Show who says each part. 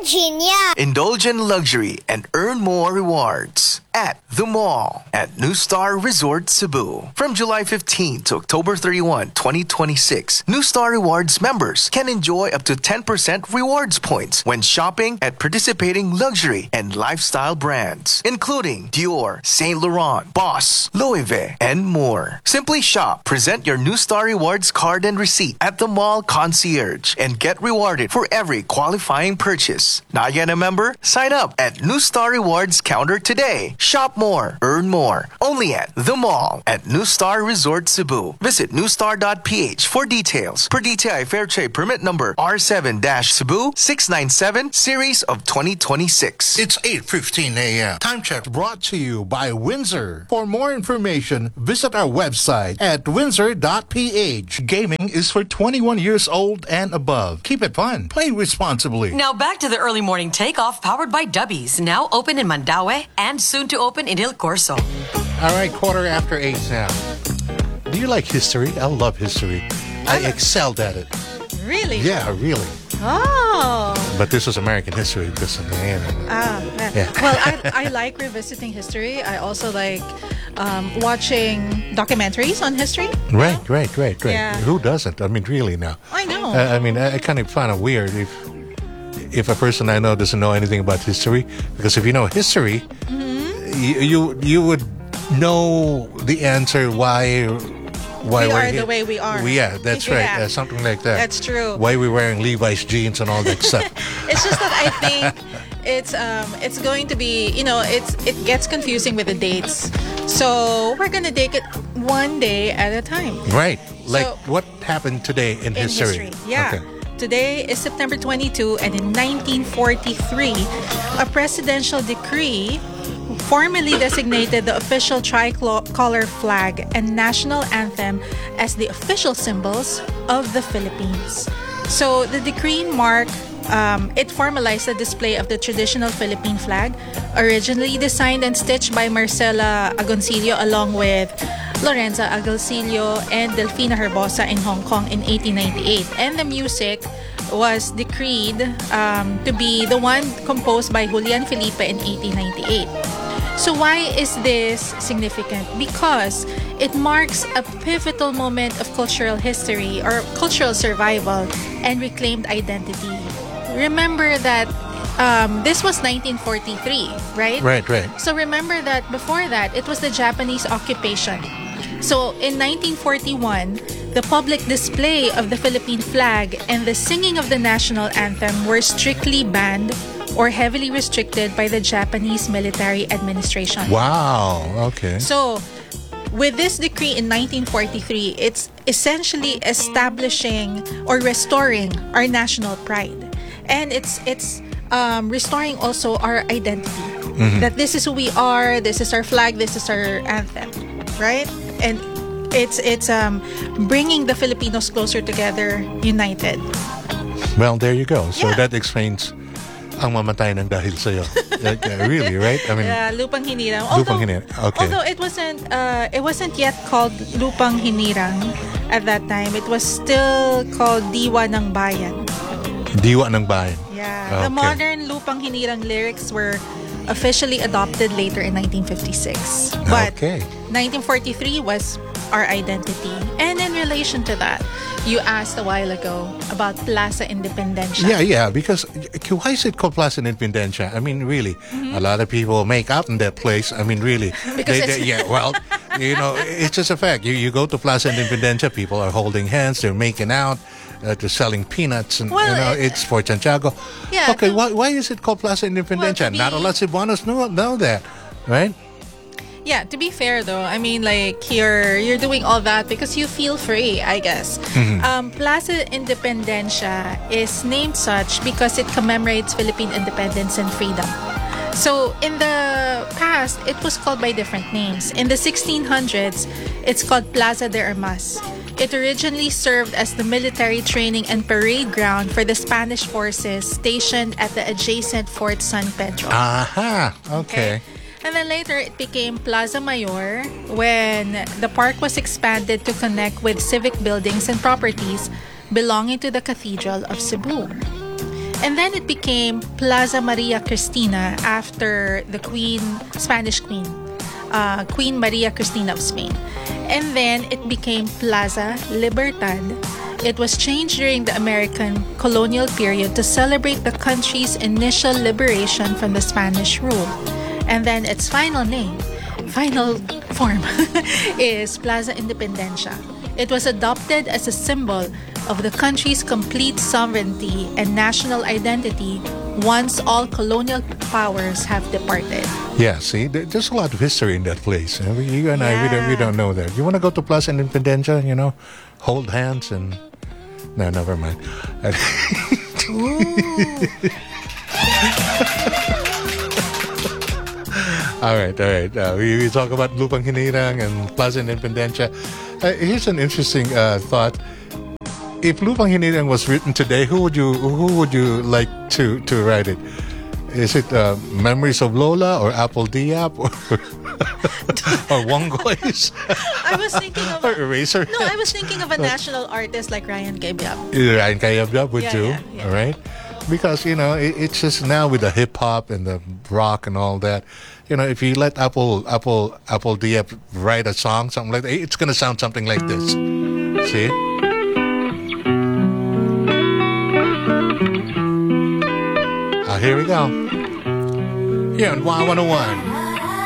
Speaker 1: Genius!
Speaker 2: Indulge in luxury and earn more rewards at the mall at New Star Resort Cebu. From July 15 to October 31, 2026, New Star Rewards members can enjoy up to 10% rewards points when shopping at participating luxury and lifestyle brands, including Dior, Saint Laurent, Boss, Louis Vuitton, and more. Simply shop, present your New Star Rewards card and receipt at the mall concierge, and get rewarded for every qualifying purchase. Not yet a member? Sign up at New Star Rewards counter today. Shop more, earn more. Only at the mall at New Star Resort Cebu. Visit newstar.ph for details. Per DTI Fair Trade Permit number R7-Cebu 697 series of 2026.
Speaker 3: It's 8:15 a.m. Time check brought to you by Windsor. For more information, visit our website at windsor.ph. Gaming is for 21 years old and above. Keep it fun. Play responsibly.
Speaker 4: Now back to the early morning takeoff powered by Dubbies. Now open in Mandaue and soon to open in Il Corso.
Speaker 3: All right, 8:15 now. Do you like history? I love history. I excelled at it.
Speaker 5: Really?
Speaker 3: Yeah, really.
Speaker 5: Oh.
Speaker 3: But this was American history because of
Speaker 5: Yeah. Well, I like revisiting history. I also like watching documentaries on history.
Speaker 3: Right.
Speaker 5: Yeah.
Speaker 3: Who doesn't? I mean, really now.
Speaker 5: I know.
Speaker 3: I mean, I kind of find it weird if a person I know doesn't know anything about history, because if you know history, you would know the answer why
Speaker 5: we
Speaker 3: we're
Speaker 5: are the way we are.
Speaker 3: Yeah, that's right.
Speaker 5: Yeah.
Speaker 3: Something like that.
Speaker 5: That's true.
Speaker 3: Why we're wearing Levi's jeans and all that stuff.
Speaker 5: It's just that I think it's going to be, it gets confusing with the dates. So we're going to take it one day at a time.
Speaker 3: Right. Like
Speaker 5: So,
Speaker 3: what happened today in history?
Speaker 5: Yeah.
Speaker 3: Okay.
Speaker 5: Today is September 22, and in 1943, a presidential decree formally designated the official tricolor flag and national anthem as the official symbols of the Philippines. So the decree it formalized the display of the traditional Philippine flag, originally designed and stitched by Marcela Agoncillo along with Lorenza Agoncillo and Delfina Herbosa in Hong Kong in 1898. And the music was decreed to be the one composed by Julian Felipe in 1898. So why is this significant? Because it marks a pivotal moment of cultural history or cultural survival and reclaimed identity. Remember that this was 1943, right?
Speaker 3: Right.
Speaker 5: So remember that before that, it was the Japanese occupation. So in 1941, the public display of the Philippine flag and the singing of the national anthem were strictly banned or heavily restricted by the Japanese military administration.
Speaker 3: Wow. Okay.
Speaker 5: So, with this decree in 1943, it's essentially establishing or restoring our national pride. And it's restoring also our identity. That this is who we are, this is our flag, this is our anthem, right? And it's bringing the Filipinos closer together, united.
Speaker 3: Well, there you go. So
Speaker 5: Yeah.
Speaker 3: that explains ang mamatay ng dahil sa'yo. Really, right? I mean,
Speaker 5: Yeah, Lupang Hinirang.
Speaker 3: Lupang Hinirang. Okay.
Speaker 5: Although it wasn't yet called Lupang Hinirang at that time. It was still called Diwa ng Bayan.
Speaker 3: Diwa ng Bayan.
Speaker 5: Yeah. The
Speaker 3: Okay.
Speaker 5: modern Lupang Hinirang lyrics were officially adopted later in 1956. But
Speaker 3: Okay.
Speaker 5: 1943 was our identity. And in relation to that, you asked a while ago about Plaza Independencia.
Speaker 3: Yeah, because why is it called Plaza Independencia? I mean, really, a lot of people make out in that place. I mean, really.
Speaker 5: Because
Speaker 3: It's just a fact. You go to Plaza Independencia, people are holding hands, they're making out, they're selling peanuts, and it's for Santiago.
Speaker 5: Yeah,
Speaker 3: Okay, why is it called Plaza Independencia? Not a lot of Cebuanos know that, right?
Speaker 5: Yeah, to be fair though, I mean, like you're doing all that because you feel free, I guess. Plaza Independencia is named such because it commemorates Philippine independence and freedom. So in the past, it was called by different names. In the 1600s, it's called Plaza de Armas. It originally served as the military training and parade ground for the Spanish forces stationed at the adjacent Fort San Pedro.
Speaker 3: Aha, okay.
Speaker 5: And then later, it became Plaza Mayor when the park was expanded to connect with civic buildings and properties belonging to the Cathedral of Cebu. And then it became Plaza Maria Cristina after the Spanish queen, Queen Maria Cristina of Spain. And then it became Plaza Libertad. It was changed during the American colonial period to celebrate the country's initial liberation from the Spanish rule. And then its final form is Plaza Independencia. It was adopted as a symbol of the country's complete sovereignty and national identity once all colonial powers have departed.
Speaker 3: Yeah, see, there's a lot of history in that place. You and I, we don't know that. You want to go to Plaza Independencia, hold hands and... No, never mind. All right. We talk about Lupang Hinirang and Plaza Independencia. Here's an interesting thought. If Lupang Hinirang was written today, who would you like to write it? Is it Memories of Lola or Apple Diap or Wonggoys?
Speaker 5: I was thinking of
Speaker 3: Eraser.
Speaker 5: No, I was thinking of a national artist like Ryan Cayabyab.
Speaker 3: Ryan Cayabyab would do.
Speaker 5: Yeah.
Speaker 3: All right. Because, it's just now with the hip hop and the rock and all that, if you let Apple Diap write a song, something like that, it's going to sound something like this. See? Here we go. Here on Y101.